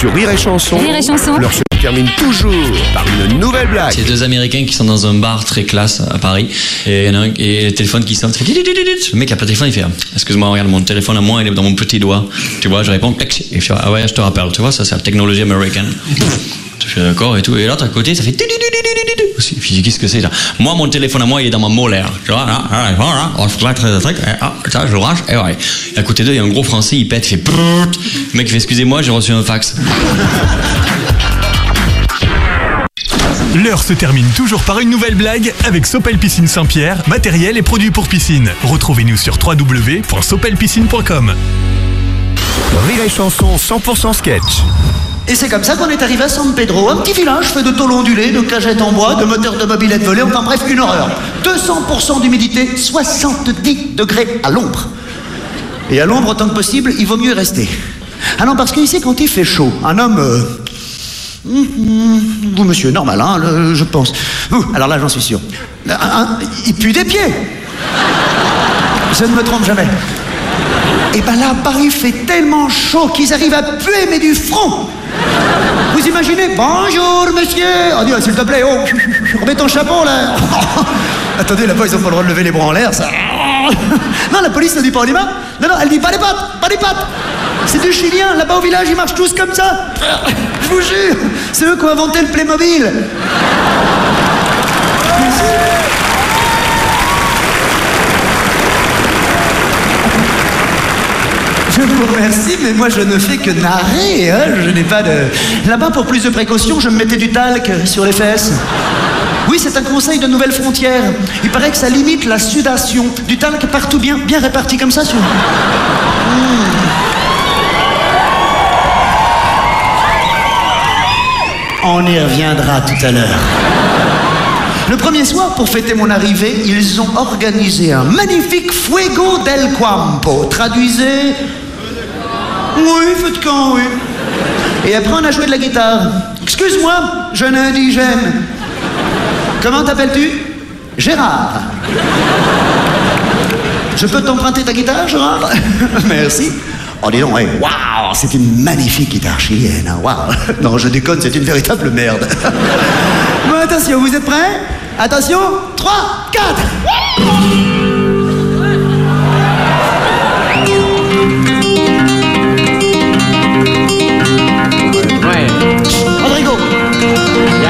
sur Rire et Chanson. Rire et Chanson. L'heure se termine toujours par une nouvelle blague. C'est deux Américains qui sont dans un bar très classe à Paris. Et il y en a un et le téléphone qui sonne. Le mec a pas de téléphone, il fait excuse-moi, regarde mon téléphone à moi, il est dans mon petit doigt. Tu vois, je réponds taxi. Et je fais ah ouais, je te rappelle. Tu vois, ça c'est la technologie américaine. Je fais d'accord et tout. Et l'autre à côté, ça fait je dis qu'est-ce que c'est ça? Moi, mon téléphone à moi, il est dans ma molaire. Tu vois, là, je le range. Et ouais. Et à côté d'eux, il y a un gros français, il pète, il fait le mec fait excusez-moi, j'ai reçu un fax. L'heure se termine toujours par une nouvelle blague avec Sopel Piscine Saint-Pierre, matériel et produits pour piscine. Retrouvez-nous sur www.sopelpiscine.com. Rire et Chanson 100% sketch. Et c'est comme ça qu'on est arrivé à San Pedro, un petit village fait de tôles ondulées, de cagettes en bois, de moteurs de mobylettes volés, enfin bref, une horreur. 200% d'humidité, 70 degrés à l'ombre. Et à l'ombre, autant que possible, il vaut mieux y rester. Ah non, parce qu'ici, quand il fait chaud, un homme... vous, monsieur, normal, hein, je pense. Vous, alors là, j'en suis sûr. Il pue des pieds. Je ne me trompe jamais. Et ben là, Paris fait tellement chaud qu'ils arrivent à puer, mais du front. Vous imaginez? Bonjour, monsieur. On dit, s'il te plaît, oh, remets ton chapeau, là. Attendez, là-bas, ils n'ont pas le droit de lever les bras en l'air, ça. Non, la police ne dit pas on y va. Non, elle dit pas les pattes, pas les pattes. C'est du chilien, là-bas au village, ils marchent tous comme ça. Je vous jure, c'est eux qui ont inventé le Playmobil. Je vous remercie, mais moi je ne fais que narrer, hein. Je n'ai pas de... Là-bas, pour plus de précaution, je me mettais du talc sur les fesses. Oui, c'est un conseil de Nouvelle Frontière. Il paraît que ça limite la sudation. Du talc partout bien réparti comme ça sur... On y reviendra tout à l'heure. Le premier soir, pour fêter mon arrivée, ils ont organisé un magnifique Fuego del Campo. Traduisez... Oui, feu de camp, oui. Et après, on a joué de la guitare. Excuse-moi, jeune indigène. Comment t'appelles-tu? Gérard. Je peux t'emprunter ta guitare, Gérard? Merci. Oh, dis donc, ouais. Waouh, c'est une magnifique guitare chilienne. Hein. Waouh. Non, je déconne, c'est une véritable merde. Bon, attention, vous êtes prêts? Attention, 3, 4.